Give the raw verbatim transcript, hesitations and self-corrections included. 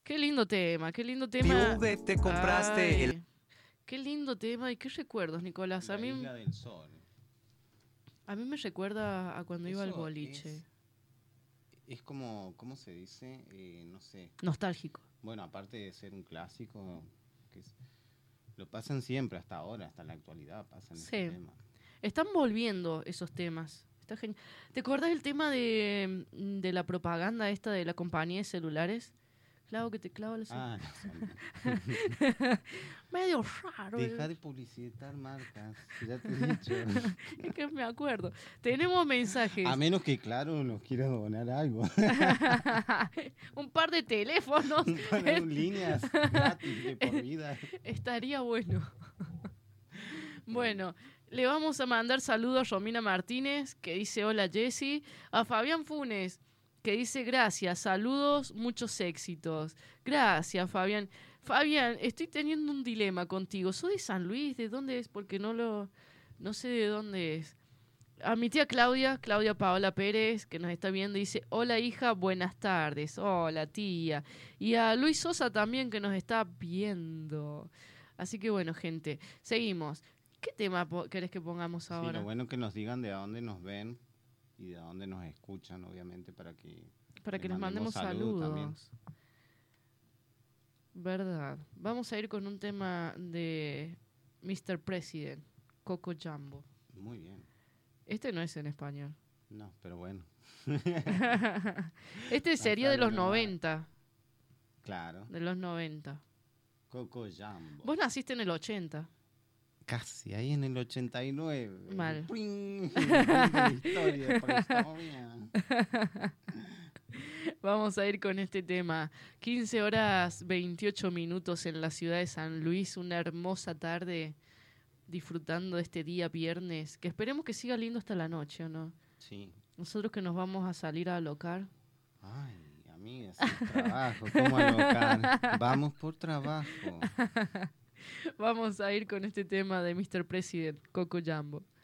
Qué lindo tema, qué lindo tema. V, te compraste Ay, el... Qué lindo tema y qué recuerdos, Nicolás. A La mí, Isla del Sol. a mí me recuerda a cuando iba al Eso boliche. Es, es como, ¿cómo se dice? Eh, no sé. Nostálgico. Bueno, aparte de ser un clásico, que es- lo pasan siempre, hasta ahora, hasta la actualidad pasan Sí. ese tema. Están volviendo esos temas. Está genial. ¿Te acordás del tema de, de la propaganda esta de la compañía de celulares? Claro que te clavo la Ah, Medio raro. deja eh. de publicitar marcas, que ya te he dicho. Es que me acuerdo. Tenemos mensajes. A menos que, claro, nos quiera donar algo. Un par de teléfonos. Poner líneas gratis de por vida. Estaría bueno. Bueno, le vamos a mandar saludos a Romina Martínez, que dice hola Jessy. A Fabián Funes, que dice gracias, saludos, muchos éxitos. Gracias, Fabián. Fabián, estoy teniendo un dilema contigo. ¿Soy de San Luis? ¿De dónde es? Porque no lo, no sé de dónde es. A mi tía Claudia, Claudia Paola Pérez, que nos está viendo, dice, hola hija, buenas tardes. Hola tía. Y a Luis Sosa también, que nos está viendo. Así que bueno, gente, seguimos. ¿Qué tema po- querés que pongamos Sí, ahora? lo bueno que nos digan de dónde nos ven y de dónde nos escuchan, obviamente, para que... Para le que les mandemos saludos saludos. también. Verdad. Vamos a ir con un tema de mister President, Coco Jumbo. Muy bien. Este no es en español. No, pero bueno. Este sería de sale los nomás. noventa. Claro. De los noventa. Coco Jumbo. Vos naciste en el ochenta. Casi, ahí en el ochenta y nueve. Mal. ¡Pring! La historia, prehistoria. Vamos a ir con este tema. quince horas veintiocho minutos en la ciudad de San Luis. Una hermosa tarde disfrutando de este día viernes. Que esperemos que siga lindo hasta la noche, ¿o no? Sí. Nosotros que nos vamos a salir a alocar. Ay, amiga, sin trabajo. ¿Cómo alocar? Vamos por trabajo. Vamos a ir con este tema de mister President, Coco Jumbo.